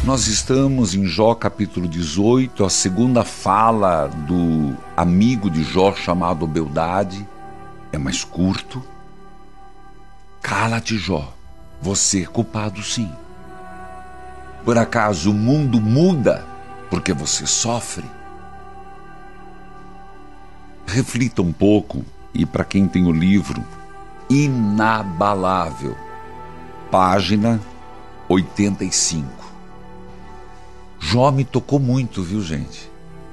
Nós estamos em Jó capítulo 18, a segunda fala do amigo de Jó chamado Bildade. É mais curto. Cala-te, Jó, você é culpado sim. Por acaso o mundo muda porque você sofre? Reflita um pouco, e para quem tem o livro Inabalável, página 85. Jó me tocou muito, viu, gente?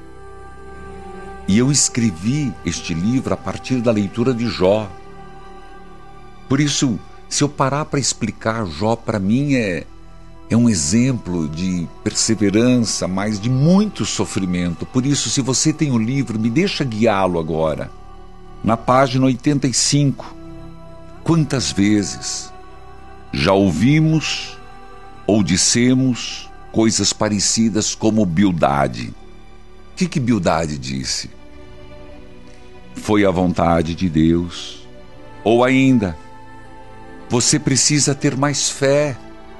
E eu escrevi este livro a partir da leitura de Jó. Por isso, se eu parar para explicar, Jó para mim é um exemplo de perseverança, mas de muito sofrimento. Por isso, se você tem o livro, me deixa guiá-lo agora. Na página 85, quantas vezes já ouvimos ou dissemos coisas parecidas como Bildade? O que Bildade disse? Foi a vontade de Deus. Ou ainda, você precisa ter mais fé.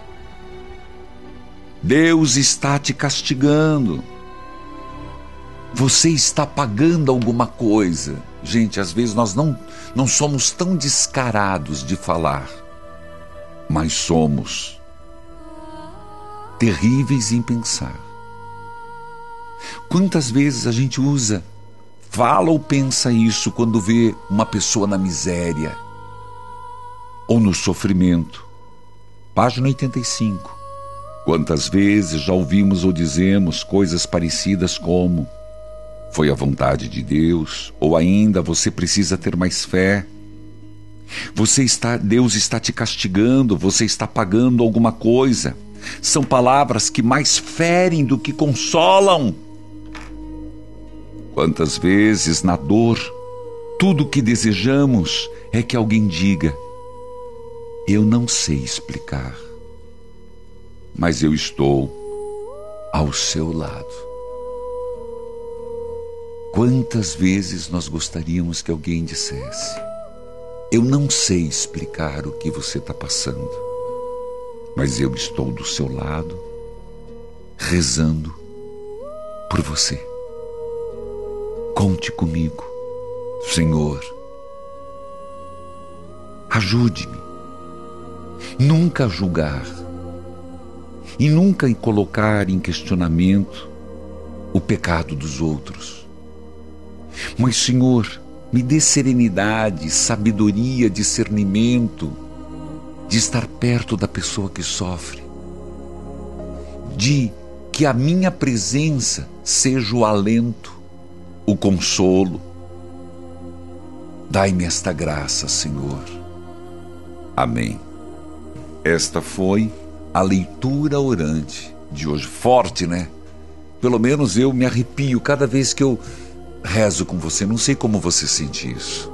Deus está te castigando. Você está pagando alguma coisa. Gente, às vezes nós não somos tão descarados de falar, mas somos terríveis em pensar. Quantas vezes a gente fala ou pensa isso quando vê uma pessoa na miséria ou no sofrimento? Página 85. Quantas vezes já ouvimos ou dizemos coisas parecidas como: foi a vontade de Deus, ou ainda, você precisa ter mais fé. Deus está te castigando, você está pagando alguma coisa. São palavras que mais ferem do que consolam. Quantas vezes na dor, tudo o que desejamos é que alguém diga: eu não sei explicar, mas eu estou ao seu lado. Quantas vezes nós gostaríamos que alguém dissesse: eu não sei explicar o que você está passando, mas eu estou do seu lado, rezando por você. Conte comigo, Senhor. Ajude-me. Nunca julgar e nunca colocar em questionamento o pecado dos outros. Mas, Senhor, me dê serenidade, sabedoria, discernimento de estar perto da pessoa que sofre, de que a minha presença seja o alento, o consolo. Dai-me esta graça, Senhor. Amém. Esta foi a leitura orante de hoje. Forte, né? Pelo menos eu me arrepio cada vez que eu rezo com você. Não sei como você sente isso.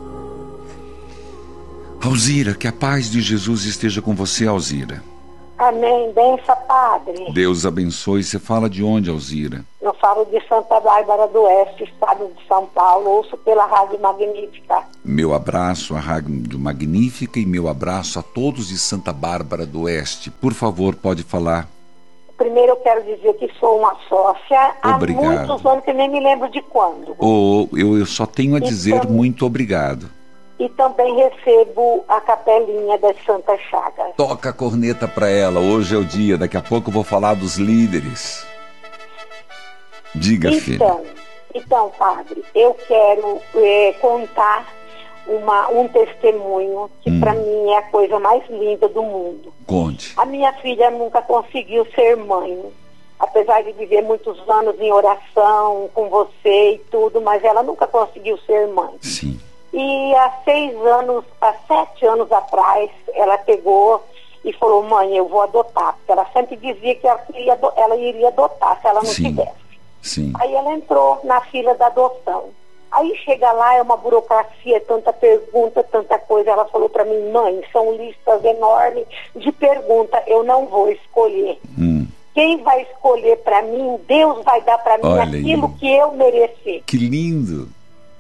Alzira, que a paz de Jesus esteja com você, Alzira. Amém. Benção, Padre. Deus abençoe. Você fala de onde, Alzira? Eu falo de Santa Bárbara do Oeste, estado de São Paulo. Ouço pela Rádio Magnífica. Meu abraço à Rádio Magnífica e meu abraço a todos de Santa Bárbara do Oeste. Por favor, pode falar. Primeiro eu quero dizer que sou uma sócia. Obrigado. Há muitos anos que nem me lembro de quando. Eu só tenho a dizer muito obrigado. E também recebo a capelinha das Santas Chagas. Toca a corneta para ela, hoje é o dia, daqui a pouco eu vou falar dos líderes. Diga, filha. Então, Padre, eu quero contar um testemunho que para mim é a coisa mais linda do mundo. Conte. A minha filha nunca conseguiu ser mãe, apesar de viver muitos anos em oração com você e tudo, mas ela nunca conseguiu ser mãe. Sim. E há 7 anos atrás, ela pegou e falou: mãe, eu vou adotar, porque ela sempre dizia que ela iria adotar se ela não tivesse. Sim. Aí ela entrou na fila da adoção. Aí chega lá, é uma burocracia, tanta pergunta, tanta coisa. Ela falou para mim: mãe, são listas enormes de perguntas, eu não vou escolher. Quem vai escolher para mim, Deus vai dar para mim aquilo que eu merecer. Que lindo!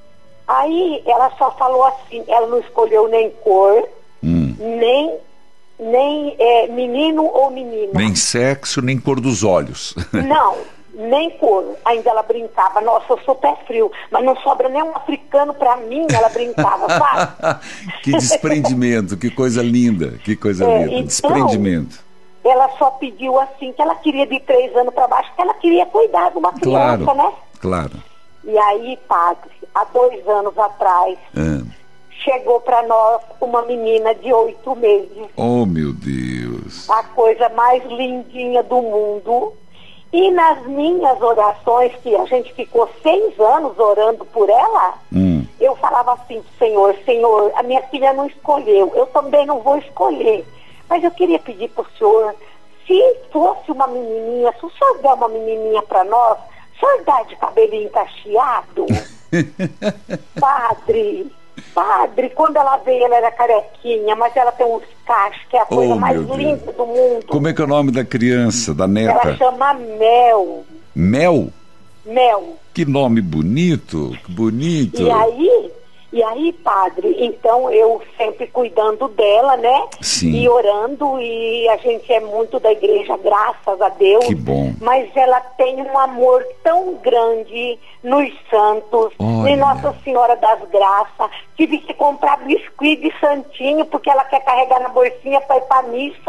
Aí ela só falou assim, ela não escolheu nem cor, nem nem menino ou menina. Nem sexo, nem cor dos olhos. Não, nem cor. Ainda ela brincava. Nossa, eu sou pé frio, mas não sobra nem um africano pra mim, ela brincava, sabe? Que desprendimento, que coisa linda, que coisa linda. Então, desprendimento. Ela só pediu assim, que ela queria de 3 anos pra baixo, que ela queria cuidar de uma criança, Claro, né? claro. E aí, padre, há 2 anos atrás, chegou para nós uma menina de 8 meses. Oh, meu Deus. A coisa mais lindinha do mundo. E nas minhas orações, que a gente ficou 6 anos orando por ela, eu falava assim, Senhor, a minha filha não escolheu, eu também não vou escolher. Mas eu queria pedir para o senhor, se fosse uma menininha, se o senhor der uma menininha para nós, o senhor dá de cabelinho cacheado? Padre, quando ela veio, ela era carequinha, mas ela tem uns cachos, que é a coisa mais linda do mundo. Como é que é o nome da criança, da neta? Ela chama Mel. Mel? Mel. Que nome bonito, que bonito. E aí, padre, então eu sempre cuidando dela, né? Sim. E orando, e a gente é muito da igreja, graças a Deus. Que bom. Mas ela tem um amor tão grande nos santos, em Nossa Senhora das Graças. Tive que comprar biscuit de santinho, porque ela quer carregar na bolsinha para ir para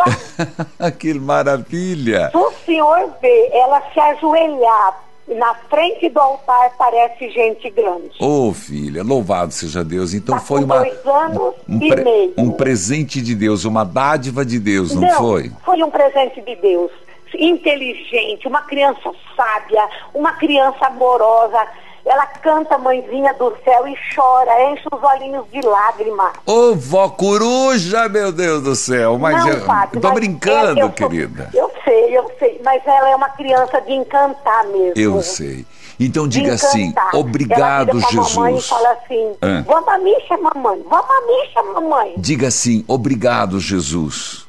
missa. Que maravilha. Se o senhor vê ela se ajoelhar na frente do altar, parece gente grande. Ô, filha, louvado seja Deus. Então foi com 2 anos e meio. Um presente de Deus, uma dádiva de Deus, não foi? Foi um presente de Deus. Inteligente, uma criança sábia, uma criança amorosa. Ela canta Mãezinha do Céu e chora, enche os olhinhos de lágrimas. Ô, vó coruja, meu Deus do céu. Mas não, padre, tô brincando, querida. Eu sei, mas ela é uma criança de encantar mesmo. Eu sei. Então diga assim, obrigado, ela vira pra Jesus. Mamãe e fala assim, vamos à missa, mamãe, vamos à missa, mamãe. Diga assim, obrigado, Jesus.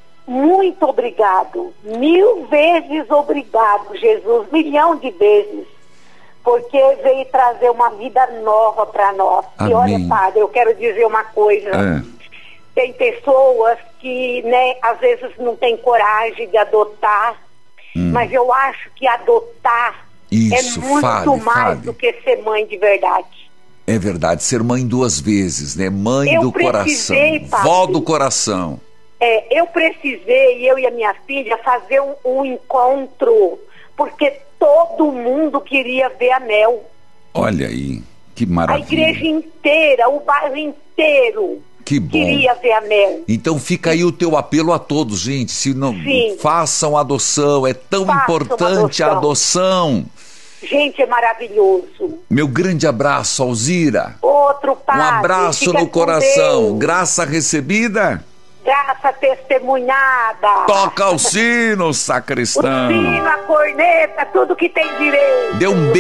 Muito obrigado, 1000 vezes obrigado, Jesus, 1.000.000 de vezes. Porque veio trazer uma vida nova para nós. Amém. E olha, padre, eu quero dizer uma coisa. Tem pessoas que, né, às vezes não tem coragem de adotar, mas eu acho que adotar é muito mais do que ser mãe de verdade. É verdade, ser mãe 2 vezes, né? Mãe do coração, padre, vó do coração. Eu precisei, eu e a minha filha, fazer um encontro, porque todo mundo queria ver a Mel. Olha aí, que maravilha. A igreja inteira, o bairro inteiro queria ver a Mel. Então fica aí o teu apelo a todos, gente. Se não façam adoção, é tão importante a adoção. Gente, é maravilhoso. Meu grande abraço, Alzira. Outro padre. Um abraço no coração. Graça recebida. Graça testemunhada. Toca o sino, sacristão. O sino, a corneta, tudo que tem direito.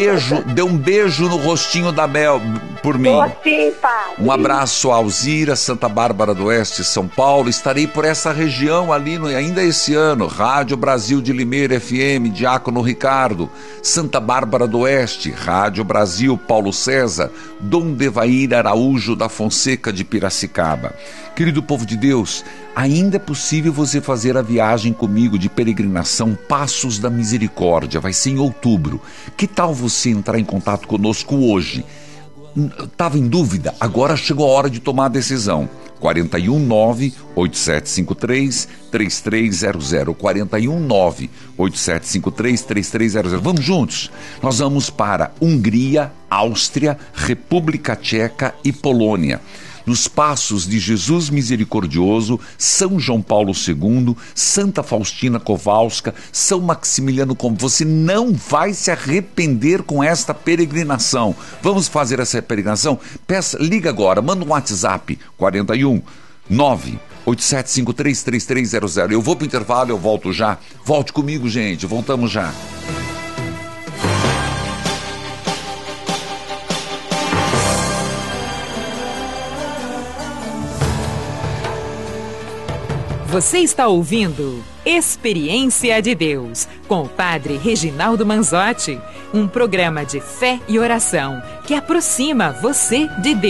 Dê um beijo no rostinho da Mel por mim. Sim, padre. Um abraço a Alzira, Santa Bárbara do Oeste, São Paulo. Estarei por essa região ali ainda esse ano. Rádio Brasil de Limeira FM, Diácono Ricardo. Santa Bárbara do Oeste, Rádio Brasil, Paulo César. Dom Devair Araújo da Fonseca de Piracicaba. Querido povo de Deus, ainda é possível você fazer a viagem comigo de peregrinação Passos da Misericórdia. Vai ser em outubro. Que tal você entrar em contato conosco hoje? Estava em dúvida? Agora chegou a hora de tomar a decisão. 419-8753-3300. 419-8753-3300. Vamos juntos. Nós vamos para Hungria, Áustria, República Tcheca e Polônia. Nos Passos de Jesus Misericordioso, São João Paulo II, Santa Faustina Kowalska, São Maximiliano Kolbe. Você não vai se arrepender com esta peregrinação. Vamos fazer essa peregrinação? Liga agora, manda um WhatsApp, 419-8753-3300. Eu vou para o intervalo, eu volto já. Volte comigo, gente, voltamos já. Você está ouvindo Experiência de Deus, com o Padre Reginaldo Manzotti, um programa de fé e oração que aproxima você de Deus.